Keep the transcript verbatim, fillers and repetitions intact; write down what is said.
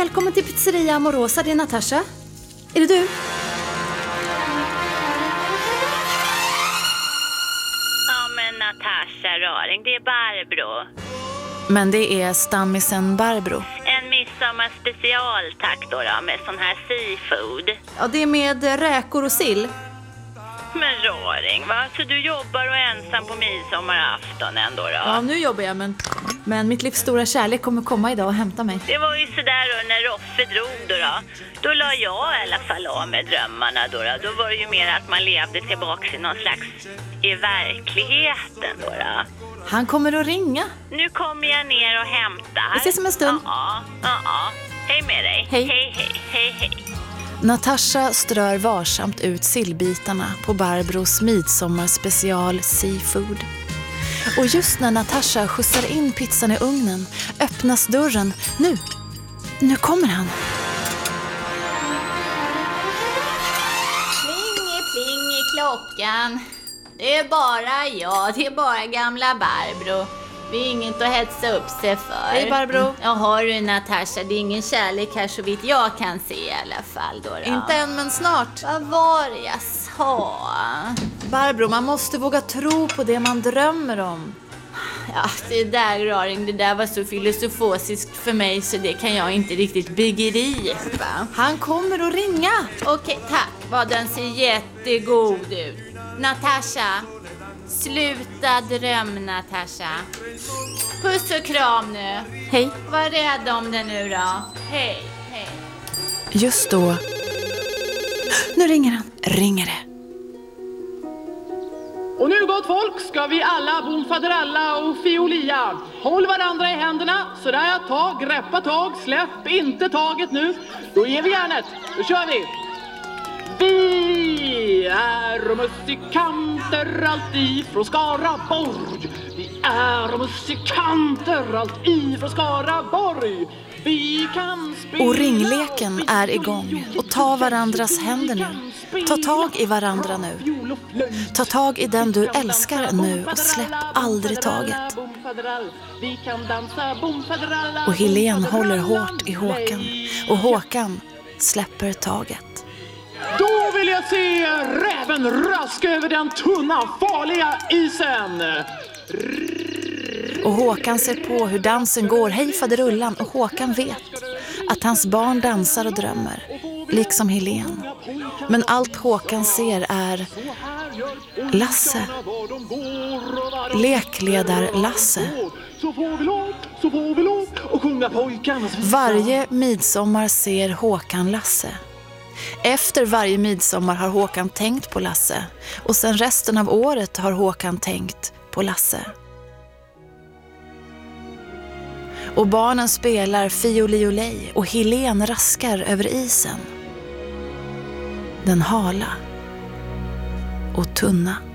välkommen till Pizzeria Amorosa, det är Natasha. Är det du? Ja, men Natasha Raring, det är Barbro. Men det är stammisen Barbro. En midsommarspecial, tack då, då med sån här seafood. Ja, det är med räkor och sill. Men Raring, va? Så du jobbar och är ensam på midsommarafton ändå då? Ja, nu jobbar jag, men, men mitt livs stora kärlek kommer komma idag och hämta mig. Det var ju sådär då när Roffe drog då då. Då la jag i alla fall av med drömmarna då då. Då var det ju mer att man levde tillbaka i någon slags i verkligheten då då. Han kommer att ringa. Nu kommer jag ner och hämtar. Vi ses om en stund. Ja, ja, ja. Hej med dig. Hej. Hej, hej, hej, hej. Natasha strör varsamt ut sillbitarna på Barbros midsommarspecial seafood. Och just när Natasha skjutsar in pizzan i ugnen öppnas dörren. Nu, nu kommer han. Pling, pling i klockan. Det är bara jag, det är bara gamla Barbro. Vi är inget att hetsa upp sig för. Hej Barbro. Ja, har du Natasha, det är ingen kärlek här så vitt jag kan se i alla fall då, då. Inte än, men snart. Vad var det jag sa? Barbro, man måste våga tro på det man drömmer om. Ja, det där Raring, det där var så filosofiskt för mig så det kan jag inte riktigt begripa. Han kommer att ringa. Okej, tack. Vad den ser jättegod ut. Natasha, sluta dröm, Natasha. Puss och kram nu. Hej. Var rädd om det nu då. Hej, hej. Just då. Nu ringer han. Ringer det. Och nu gott folk ska vi alla bomfaderalla och fiolia. Håll varandra i händerna, sådär ta, greppa tag, släpp inte taget nu. Då ger vi järnet, då kör vi. Vi är musikanter allt ifrån Skaraborg. Vi är musikanter allt ifrån Skaraborg. Vi kan spela. Och ringleken är igång. Och ta varandras händer nu. Ta tag i varandra nu. Ta tag i den du älskar nu och släpp aldrig taget. Och Helene håller hårt i Håkan. Och Håkan släpper taget. Då vill jag se räven raska över den tunna, farliga isen. Och Håkan ser på hur dansen går, hej faderullan, och Håkan vet att hans barn dansar och drömmer, liksom Helene. Men allt Håkan ser är Lasse. Lekledar Lasse. Varje midsommar ser Håkan Lasse. Efter varje midsommar har Håkan tänkt på Lasse. Och sen resten av året har Håkan tänkt på Lasse. Och barnen spelar fioliolej och Helene raskar över isen. Den hala och tunna.